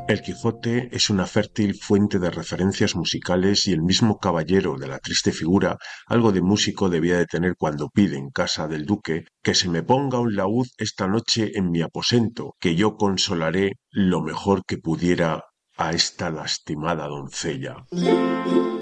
El Quijote es una fértil fuente de referencias musicales y el mismo caballero de la triste figura algo de músico debía de tener cuando pide en casa del duque que se me ponga un laúd esta noche en mi aposento, que yo consolaré lo mejor que pudiera a esta lastimada doncella.